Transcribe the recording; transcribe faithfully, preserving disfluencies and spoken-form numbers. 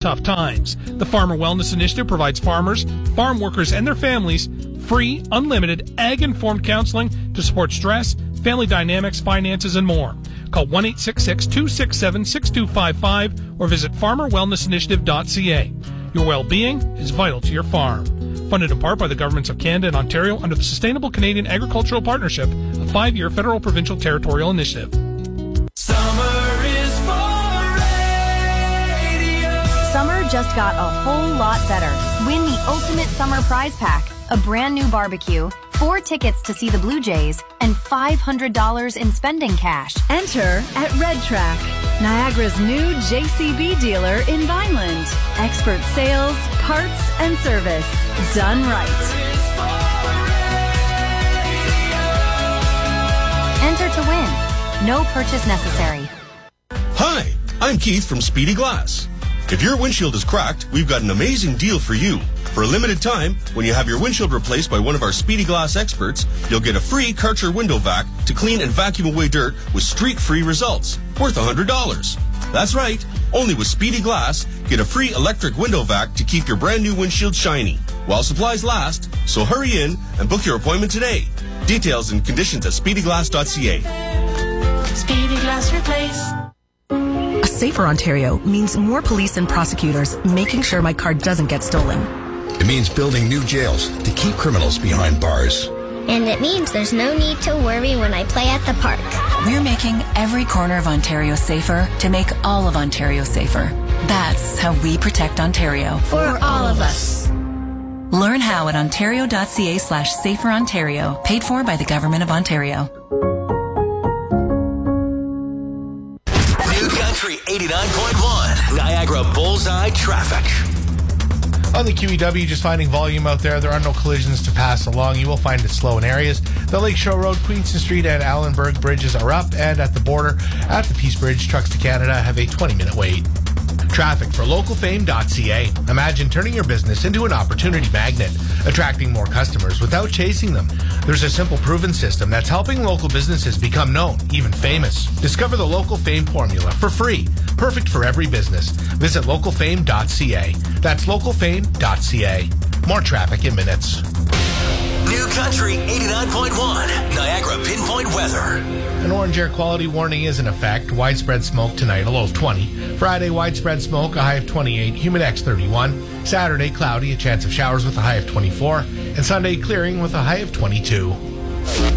tough times. The Farmer Wellness Initiative provides farmers, farm workers, and their families free, unlimited, ag-informed counseling to support stress, family dynamics, finances, and more. Call one eight six six, two six seven, six two five five or visit farmer wellness initiative dot c a. Your well-being is vital to your farm. Funded in part by the governments of Canada and Ontario under the Sustainable Canadian Agricultural Partnership, a five-year federal provincial territorial initiative. Summer is for radio. Summer just got a whole lot better. Win the ultimate summer prize pack, a brand new barbecue, four tickets to see the Blue Jays, and five hundred dollars in spending cash. Enter at Red Track, Niagara's new J C B dealer in Vineland. Expert sales, parts, and service. Done right. Enter to win. No purchase necessary. Hi, I'm Keith from Speedy Glass. If your windshield is cracked, we've got an amazing deal for you. For a limited time, when you have your windshield replaced by one of our Speedy Glass experts, you'll get a free Karcher window vac to clean and vacuum away dirt with streak-free results, worth one hundred dollars. That's right, only with Speedy Glass, get a free electric window vac to keep your brand new windshield shiny, while supplies last, so hurry in and book your appointment today. Details and conditions at speedy glass dot c a. Speedy Glass Replace. A safer Ontario means more police and prosecutors making sure my car doesn't get stolen. It means building new jails to keep criminals behind bars. And it means there's no need to worry when I play at the park. We're making every corner of Ontario safer to make all of Ontario safer. That's how we protect Ontario. For all of us. Learn how at ontario.ca slash safer Ontario. Paid for by the Government of Ontario. New Country eighty-nine point one, Niagara Bullseye Traffic. On the Q E W, just finding volume out there. There are no collisions to pass along. You will find it slow in areas. The Lakeshore Road, Queenston Street, and Allenburg bridges are up. And at the border, at the Peace Bridge, trucks to Canada have a twenty-minute wait. Traffic for local fame dot c a. Imagine turning your business into an opportunity magnet, attracting more customers without chasing them. There's a simple, proven system that's helping local businesses become known, even famous. Discover the Local Fame formula for free. Perfect for every business. Visit local fame dot c a. That's local fame dot c a. More traffic in minutes. New Country eighty-nine point one, Niagara Pinpoint Weather. An orange air quality warning is in effect. Widespread smoke tonight, a low of twenty. Friday, widespread smoke, a high of twenty-eight. Humidex thirty-one. Saturday, cloudy, a chance of showers with a high of twenty-four. And Sunday, clearing with a high of twenty-two.